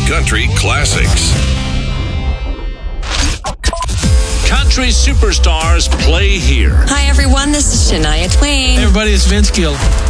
country classics. Country superstars play here. Hi, everyone. This is Shania Twain. Hey, everybody. It's Vince Gill.